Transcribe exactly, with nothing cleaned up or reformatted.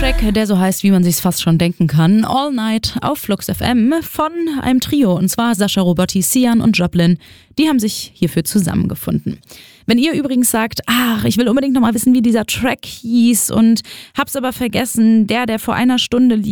Track, der so heißt, wie man sich's fast schon denken kann, All Night auf Flux F M von einem Trio, und zwar Sascha Robotti, Sian und Joplin. Die haben sich hierfür zusammengefunden. Wenn ihr übrigens sagt, ach, ich will unbedingt nochmal wissen, wie dieser Track hieß und hab's aber vergessen, der, der vor einer Stunde lief,